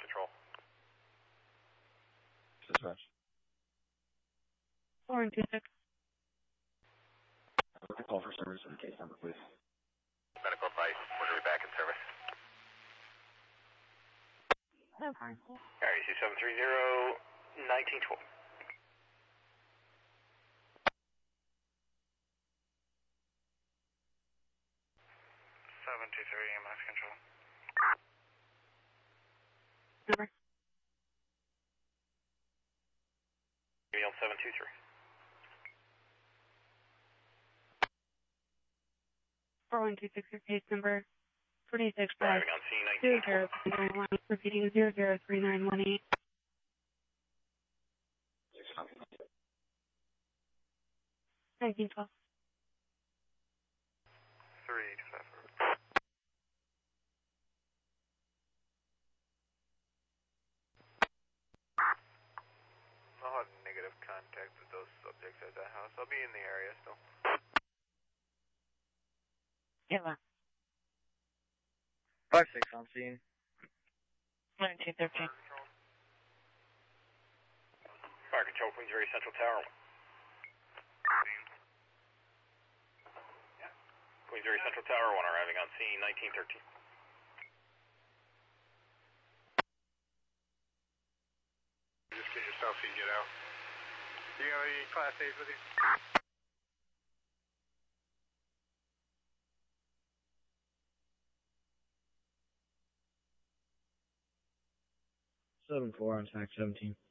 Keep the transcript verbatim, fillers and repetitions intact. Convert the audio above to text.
Control. Dispatch. four and two six. I'd like to call for service in the case number, please. Medical advice. We're going to be back in service. No problem. Alright, C seven three zero, nineteen twelve. seven two three, M S Control. Number. Give me on seven two three. four one two six, your case number twenty-six five Driving on C two nineteen zero three nine one, repeating zero zero three nine one eight. nineteen twelve. three two five. I'll have negative contact with those subjects at that house. I'll be in the area still. Yeah, well. five six on scene. nineteen thirteen. Fire Control, Queensbury Central Tower. Queensbury Central Tower one arriving on scene nineteen thirteen. Just get yourself so you get out. Do you have any Class A's with you? seven four on tax seventeen.